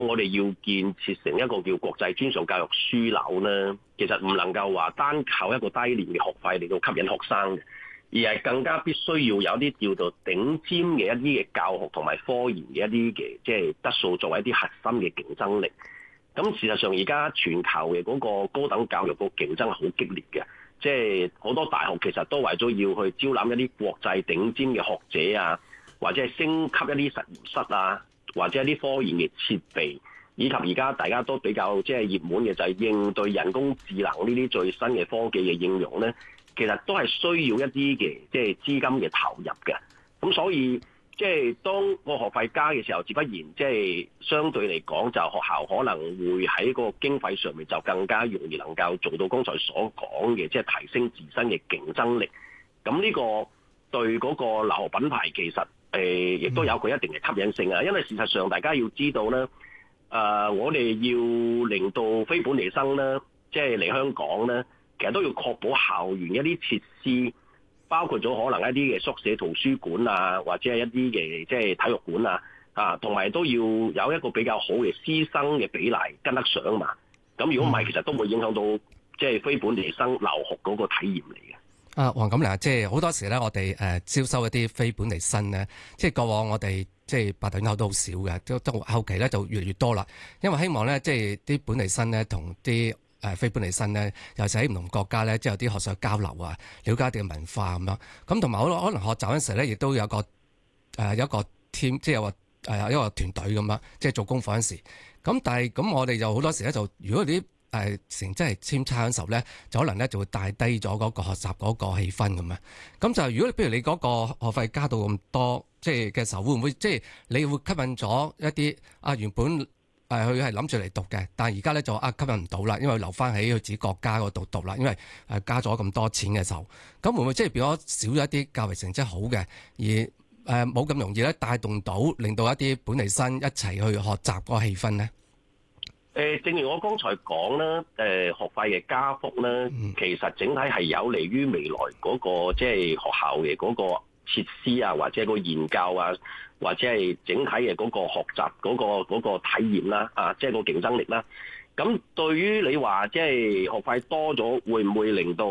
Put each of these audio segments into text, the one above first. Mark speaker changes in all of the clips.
Speaker 1: 我哋要建設成一個叫國際專上教育樞紐咧，其實唔能夠話單靠一個低廉嘅學費嚟到吸引學生嘅，而係更加必須要有啲叫做頂尖嘅一啲嘅教學同埋科研嘅一啲嘅即係質素作為一啲核心嘅競爭力。咁事實上而家全球嘅嗰個高等教育個競爭係好激烈嘅，即係好多大學其實都為咗要去招攬一啲國際頂尖嘅學者啊，或者係升級一啲實驗室啊，或者一啲科研嘅設備，以及而家大家都比較即係熱門嘅就係應對人工智能呢啲最新嘅科技嘅應用咧，其實都係需要一啲嘅即係資金嘅投入嘅。咁所以即係當個學費加嘅時候，自不然即係相對嚟講，就學校可能會喺個經費上面就更加容易能夠做到剛才所講嘅，即係提升自身嘅競爭力。咁呢個對嗰個留學品牌其實亦都有佢一定嘅吸引性啊，因為事實上大家要知道咧，我哋要令到非本地生咧，即係嚟香港咧，其實都要確保校園一啲設施，包括咗可能一啲嘅宿舍、圖書館啊，或者係一啲嘅即係體育館啊，同埋都要有一個比較好嘅師生嘅比例跟得上嘛。咁如果唔係，其實都會影響到即係非本地生留學嗰個體驗嚟嘅。
Speaker 2: 黃錦良，即係好多時咧，我哋招收一啲非本地生咧，即係過往我哋即係8等口都好少嘅，都後期咧就越嚟越多啦。因為希望咧，即係啲本地生咧同啲非本地生咧，尤其喺唔同國家咧，即係有啲學術交流啊，了解啲嘅文化咁樣。咁同埋可能學習嗰陣時咧，亦都有個有一個 team， 即係有一個團隊咁樣，即係做功課嗰陣時。咁但係咁我哋就好多時咧，就如果啲成績係簽差嗰時候咧，就可能咧就會帶低咗嗰個學習嗰個氣氛咁樣。咁就如果譬如你嗰個學費加到咁多，即係嘅時候，會唔會即係你會吸引咗一啲原本佢係諗住嚟讀嘅，但係而家咧就吸引唔到啦，因為留翻喺佢自己國家嗰度讀啦，因為加咗咁多錢嘅時候，咁會唔會即係變咗少咗一啲較為成績好嘅，而冇咁容易咧帶動到令到一啲本地生一齊去學習嗰個氣氛咧？
Speaker 1: 正如我剛才講啦，學費嘅加幅咧，其實整體係有利於未來嗰個即係學校嘅嗰個設施啊，或者個研究啊，或者係整體嘅嗰個學習嗰個體驗啦，即係個競爭力啦。咁對於你話即係學費多咗，會唔會令到？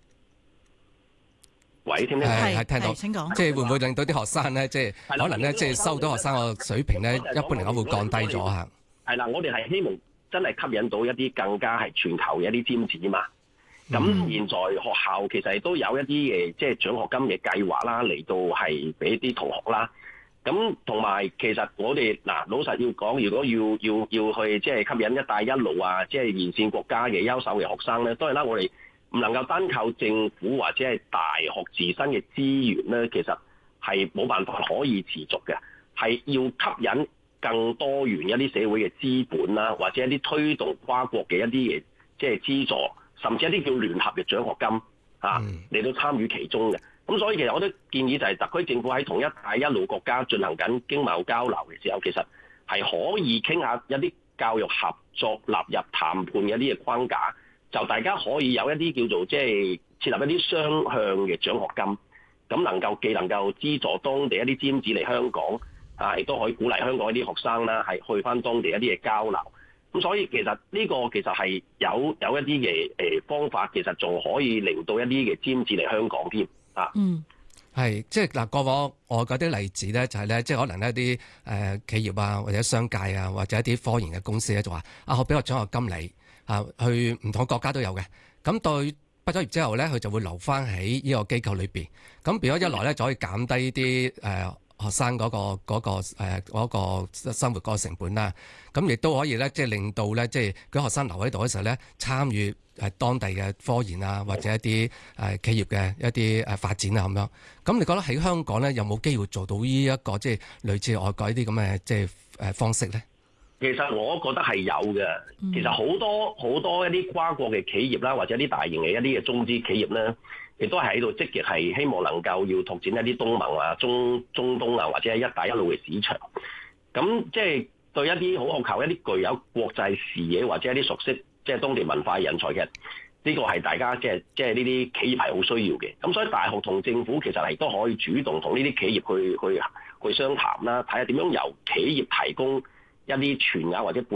Speaker 1: 喂，聽唔聽？
Speaker 2: 係聽到，
Speaker 3: 請講。
Speaker 2: 即係會唔會令到啲學生咧，即係可能咧，即係收到學生個水平咧，一般嚟講會降低咗嚇。
Speaker 1: 係啦，我哋係希望真係吸引到一啲更加係全球嘅一啲尖子嘛。咁現在學校其實都有一啲即係獎學金嘅計劃啦，嚟到係俾啲同學啦。咁同埋其實我哋老實要講，如果要去即係吸引一帶一路啊，即係沿線國家嘅優秀嘅學生咧，當然啦，我哋唔能夠單靠政府或者係大學自身嘅資源咧，其實係冇辦法可以持續嘅，係要吸引更多元一啲社會嘅資本啦，或者一啲推動跨國嘅一啲嘅即係資助，甚至一啲叫聯合嘅獎學金嚟到參與其中嘅。咁所以其實我都建議就係特區政府喺同一帶一路國家進行緊經貿交流嘅時候，其實係可以傾下一啲教育合作納入談判嘅一啲嘅框架，就大家可以有一啲叫做即係設立一啲雙向嘅獎學金，咁既能夠資助當地一啲尖子嚟香港，亦都可以鼓勵香港一啲學生啦，係去翻當地一啲嘅交流。咁所以其實呢個其實係有一啲嘅方法，其實仲可以令到一啲嘅尖子嚟香港添。
Speaker 2: 係即係過往我嗰啲例子咧，就係咧，即係可能一啲企業啊，或者商界啊，或者一啲科研嘅公司咧，就話我俾個獎學金你去唔同國家都有嘅。咁到畢咗業之後咧，佢就會留翻喺呢個機構裏邊。咁變咗一來咧，就可以減低啲學生嗰個生活嗰個成本啦。咁亦都可以咧，即係令到咧，即係佢學生留喺度嘅時候咧，參與當地嘅科研啊，或者一啲企業嘅一啲發展啊咁樣。咁你覺得喺香港咧，有冇機會做到呢一個即係類似外國呢啲咁嘅即係方式咧？
Speaker 1: 其實我覺得係有嘅。其實好多一啲跨國嘅企業啦，或者啲大型嘅一啲嘅中資企業咧，亦都係喺度積極係希望能夠要拓展一啲東盟啊、中東啊，或者係一帶一路嘅市場。咁即係對一啲好渴求一啲具有國際視野或者一啲熟悉即係當地文化人才嘅，呢個係大家即係呢啲企業係好需要嘅。咁所以大學同政府其實係都可以主動同呢啲企業去商談啦，睇下點樣由企業提供一啲全額或者半